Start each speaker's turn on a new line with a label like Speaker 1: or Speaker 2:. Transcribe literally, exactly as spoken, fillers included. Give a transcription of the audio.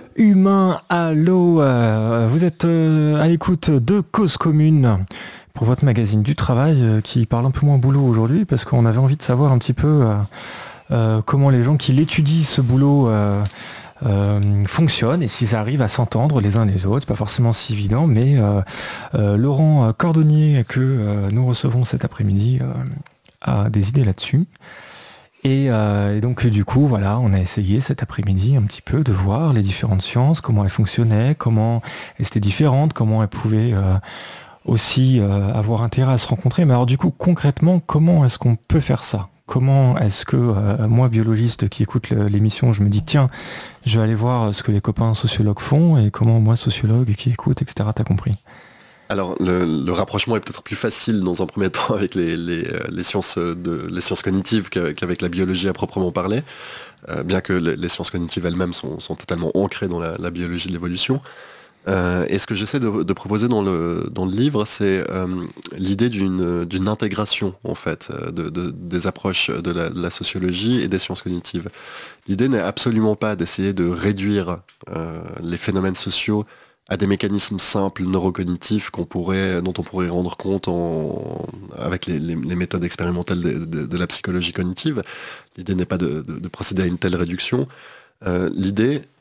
Speaker 1: Humain, allô, euh, vous êtes euh, à l'écoute de Cause Commune pour votre magazine du travail euh, qui parle un peu moins boulot aujourd'hui parce qu'on avait envie de savoir un petit peu euh, euh, comment les gens qui l'étudient ce boulot euh, euh, fonctionnent et s'ils arrivent à s'entendre les uns les autres. C'est pas forcément si évident, mais euh, euh, Laurent Cordonnier que euh, nous recevons cet après-midi euh, a des idées là-dessus. Et, euh, et donc du coup, voilà, on a essayé cet après-midi un petit peu de voir les différentes sciences, comment elles fonctionnaient, comment elles étaient différentes, comment elles pouvaient euh, aussi euh, avoir intérêt à se rencontrer. Mais alors du coup, concrètement, comment est-ce qu'on peut faire ça? Comment est-ce que euh, moi, biologiste qui écoute le- l'émission, je me dis, tiens, je vais aller voir ce que les copains sociologues font, et comment moi, sociologue qui écoute, et cetera, t'as compris?
Speaker 2: Alors, le, le rapprochement est peut-être plus facile dans un premier temps avec les, les, euh, les sciences, de, les sciences cognitives que- qu'avec la biologie à proprement parler, euh, bien que les, les sciences cognitives elles-mêmes sont, sont totalement ancrées dans la, la biologie de l'évolution. Euh, et ce que j'essaie de, de proposer dans le, dans le livre, c'est euh, l'idée d'une d'une intégration, en fait, euh, de, de- des approches de la, de la sociologie et des sciences cognitives. L'idée n'est absolument pas d'essayer de réduire euh, les phénomènes sociaux à des mécanismes simples neurocognitifs qu'on pourrait, dont on pourrait rendre compte en- avec les, les- les méthodes expérimentales de, de- de la psychologie cognitive. L'idée n'est pas de, de- de procéder à une telle réduction. Euh, l'idée